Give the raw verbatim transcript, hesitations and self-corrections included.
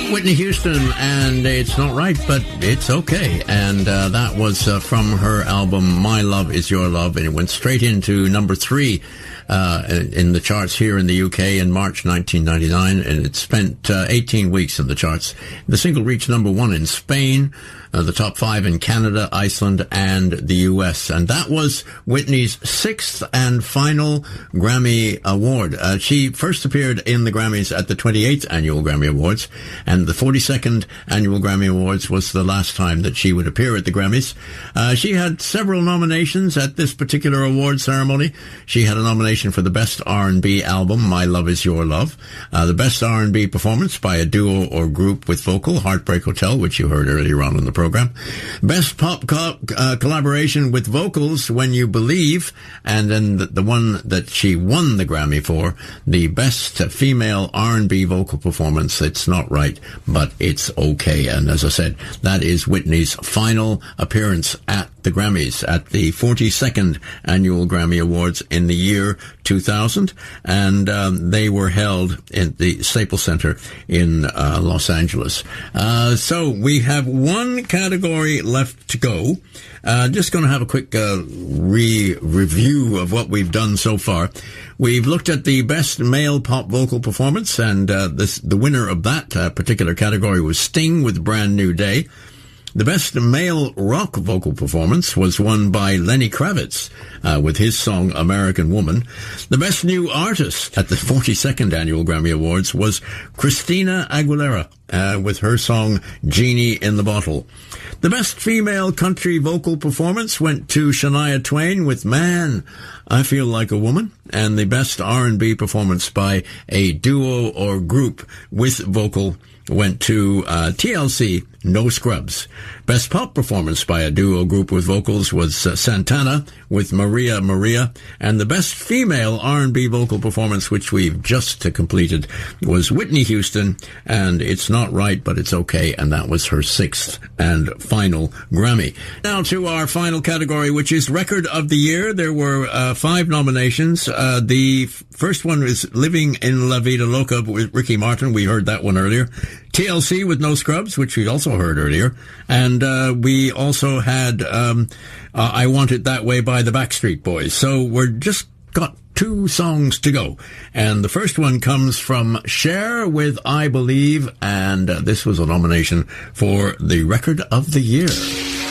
Whitney Houston, and It's Not Right, But It's Okay. And uh, that was uh, from her album My Love Is Your Love, and it went straight into number three uh, in the charts here in the U K in March nineteen ninety-nine, and it spent uh, eighteen weeks in the charts. The single reached number one in Spain, uh, the top five in Canada, Iceland, and the U S. And that was Whitney's sixth and final Grammy Award. Uh, she first appeared in the Grammys at the twenty-eighth Annual Grammy Awards, and the forty-second Annual Grammy Awards was the last time that she would appear at the Grammys. Uh, she had several nominations at this particular award ceremony. She had a nomination for the Best R and B Album, My Love Is Your Love, uh, the Best R and B Performance by a Duo or Group with Vocal, Heartbreak Hotel, which you heard earlier on in the program, Best Pop co- uh, Collaboration with Vocals, When You Believe, and then the, the one that she won the Grammy for, the Best Female R and B Vocal Performance, It's Not Right, But It's Okay. And as I said, that is Whitney's final appearance at the Grammys, at the forty-second Annual Grammy Awards in the year two thousand, and um, they were held in the Staples Center in uh, Los Angeles. Uh, so we have one category left to go. Uh, just going to have a quick uh, re-review of what we've done so far. We've looked at the Best Male Pop Vocal Performance, and uh, this, the winner of that uh, particular category was Sting with Brand New Day. The Best Male Rock Vocal Performance was won by Lenny Kravitz uh, with his song American Woman. The Best New Artist at the forty-second Annual Grammy Awards was Christina Aguilera uh, with her song Genie in the Bottle. The Best Female Country Vocal Performance went to Shania Twain with Man, I Feel Like a Woman. And the Best R and B Performance by a Duo or Group with Vocal went to uh, T L C, No Scrubs. Best Pop Performance by a Duo Group with Vocals was uh, Santana with Maria Maria. And the Best Female R and B Vocal Performance, which we've just uh, completed, was Whitney Houston, and It's Not Right, But It's Okay, and that was her sixth and final Grammy. Now to our final category, which is Record of the Year. There were uh, five nominations. Uh, the f- first one is Living in La Vida Loca with Ricky Martin. We heard that one earlier. T L C with No Scrubs, which we also heard earlier. And uh, we also had um, uh, I Want It That Way by the Backstreet Boys. So we're just got two songs to go. And the first one comes from Cher with I Believe, and uh, this was a nomination for the Record of the Year.